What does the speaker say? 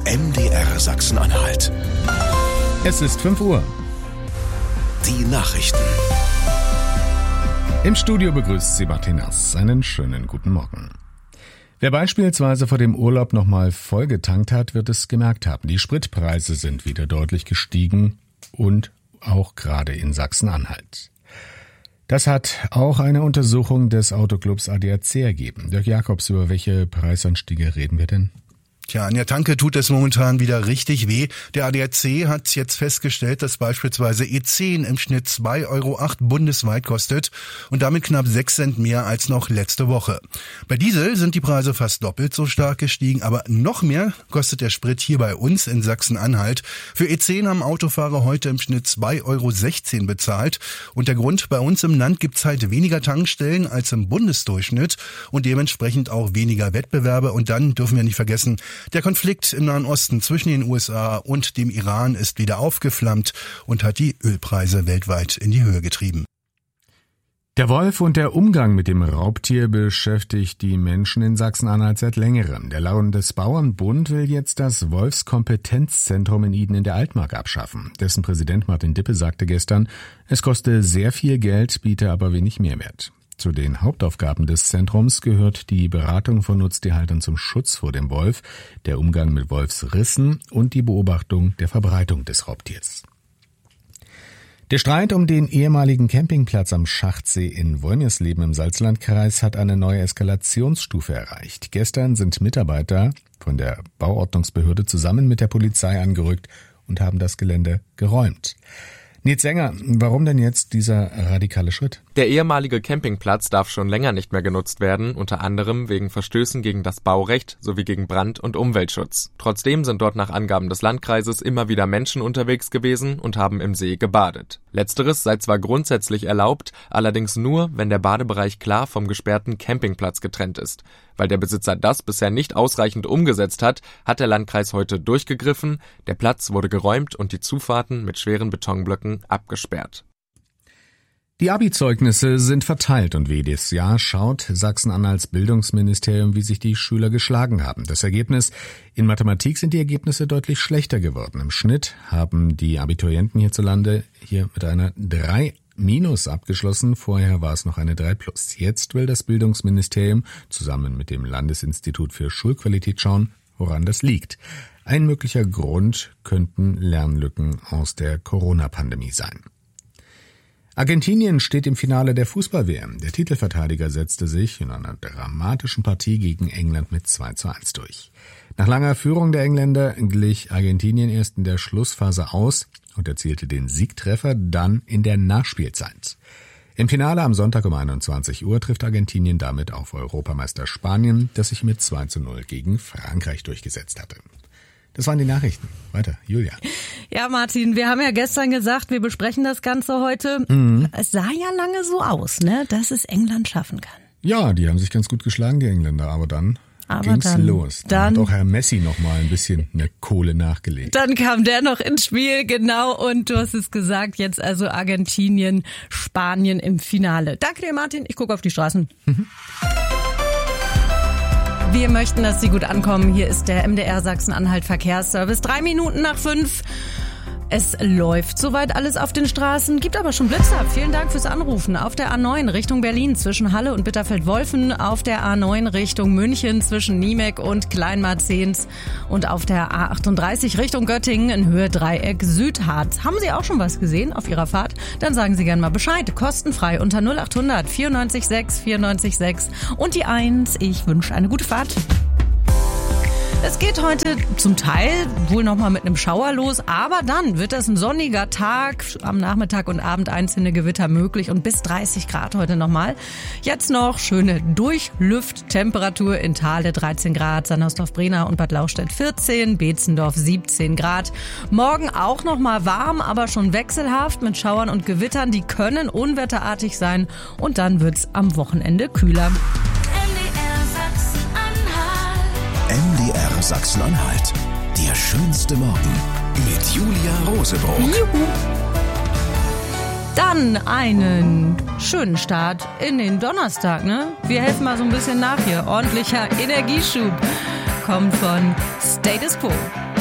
MDR Sachsen-Anhalt. Es ist 5 Uhr. Die Nachrichten. Im Studio begrüßt Sie Martin Nass. Einen schönen guten Morgen. Wer beispielsweise vor dem Urlaub nochmal vollgetankt hat, wird es gemerkt haben. Die Spritpreise sind wieder deutlich gestiegen und auch gerade in Sachsen-Anhalt. Das hat auch eine Untersuchung des Autoclubs ADAC ergeben. Dirk Jakobs, über welche Preisanstiege reden wir denn? Tja, an der Tanke tut es momentan wieder richtig weh. Der ADAC hat jetzt festgestellt, dass beispielsweise E10 im Schnitt 2,08 € bundesweit kostet und damit knapp 6 Cent mehr als noch letzte Woche. Bei Diesel sind die Preise fast doppelt so stark gestiegen, aber noch mehr kostet der Sprit hier bei uns in Sachsen-Anhalt. Für E10 haben Autofahrer heute im Schnitt 2,16 € bezahlt. Und der Grund, bei uns im Land gibt's halt weniger Tankstellen als im Bundesdurchschnitt und dementsprechend auch weniger Wettbewerbe. Und dann dürfen wir nicht vergessen, der Konflikt im Nahen Osten zwischen den USA und dem Iran ist wieder aufgeflammt und hat die Ölpreise weltweit in die Höhe getrieben. Der Wolf und der Umgang mit dem Raubtier beschäftigt die Menschen in Sachsen-Anhalt seit längerem. Der Landesbauernbund will jetzt das Wolfskompetenzzentrum in Iden in der Altmark abschaffen. Dessen Präsident Martin Dippe sagte gestern, es koste sehr viel Geld, biete aber wenig Mehrwert. Zu den Hauptaufgaben des Zentrums gehört die Beratung von Nutztierhaltern zum Schutz vor dem Wolf, der Umgang mit Wolfsrissen und die Beobachtung der Verbreitung des Raubtiers. Der Streit um den ehemaligen Campingplatz am Schachtsee in Wolmirsleben im Salzlandkreis hat eine neue Eskalationsstufe erreicht. Gestern sind Mitarbeiter von der Bauordnungsbehörde zusammen mit der Polizei angerückt und haben das Gelände geräumt. Nils Sänger, warum denn jetzt dieser radikale Schritt? Der ehemalige Campingplatz darf schon länger nicht mehr genutzt werden, unter anderem wegen Verstößen gegen das Baurecht sowie gegen Brand- und Umweltschutz. Trotzdem sind dort nach Angaben des Landkreises immer wieder Menschen unterwegs gewesen und haben im See gebadet. Letzteres sei zwar grundsätzlich erlaubt, allerdings nur, wenn der Badebereich klar vom gesperrten Campingplatz getrennt ist. Weil der Besitzer das bisher nicht ausreichend umgesetzt hat, hat der Landkreis heute durchgegriffen, der Platz wurde geräumt und die Zufahrten mit schweren Betonblöcken abgesperrt. Die Abi-Zeugnisse sind verteilt und wie jedes Jahr schaut Sachsen-Anhalts Bildungsministerium, wie sich die Schüler geschlagen haben. Das Ergebnis: in Mathematik sind die Ergebnisse deutlich schlechter geworden. Im Schnitt haben die Abiturienten hierzulande hier mit einer 3- abgeschlossen. Vorher war es noch eine 3+. Jetzt will das Bildungsministerium zusammen mit dem Landesinstitut für Schulqualität schauen, woran das liegt. Ein möglicher Grund könnten Lernlücken aus der Corona-Pandemie sein. Argentinien steht im Finale der Fußball-WM. Der Titelverteidiger setzte sich in einer dramatischen Partie gegen England mit 2:1 durch. Nach langer Führung der Engländer glich Argentinien erst in der Schlussphase aus und erzielte den Siegtreffer dann in der Nachspielzeit. Im Finale am Sonntag um 21 Uhr trifft Argentinien damit auf Europameister Spanien, das sich mit 2:0 gegen Frankreich durchgesetzt hatte. Das waren die Nachrichten. Weiter, Julia. Ja, Martin, wir haben ja gestern gesagt, wir besprechen das Ganze heute. Es sah ja lange so aus, ne, dass es England schaffen kann. Ja, die haben sich ganz gut geschlagen, die Engländer, aber dann ging's los. Dann hat auch Herr Messi noch mal ein bisschen eine Kohle nachgelegt. Dann kam der noch ins Spiel, genau, und du hast es gesagt, jetzt also Argentinien, Spanien im Finale. Danke dir, Martin, ich gucke auf die Straßen. Wir möchten, dass Sie gut ankommen. Hier ist der MDR Sachsen-Anhalt Verkehrsservice. 5:03. Es läuft soweit alles auf den Straßen, gibt aber schon Blitze ab. Vielen Dank fürs Anrufen. Auf der A9 Richtung Berlin zwischen Halle und Bitterfeld-Wolfen, auf der A9 Richtung München zwischen Niemek und Kleinmarzens und auf der A38 Richtung Göttingen in Höhe Dreieck Südharz. Haben Sie auch schon was gesehen auf Ihrer Fahrt? Dann sagen Sie gerne mal Bescheid. Kostenfrei unter 0800 94 6 94 6 und die 1. Ich wünsche eine gute Fahrt. Es geht heute zum Teil wohl nochmal mit einem Schauer los, aber dann wird das ein sonniger Tag. Am Nachmittag und Abend einzelne Gewitter möglich und bis 30 Grad heute nochmal. Jetzt noch schöne Durchlüfttemperatur in Thale 13 Grad, Sandersdorf-Brena und Bad Lauchstädt 14, Beetzendorf 17 Grad. Morgen auch nochmal warm, aber schon wechselhaft mit Schauern und Gewittern. Die können unwetterartig sein und dann wird's am Wochenende kühler. MDR Sachsen-Anhalt. Der schönste Morgen mit Julia Rosebrock. Juhu. Dann einen schönen Start in den Donnerstag, ne? Wir helfen mal so ein bisschen nach hier. Ordentlicher Energieschub kommt von Status Quo.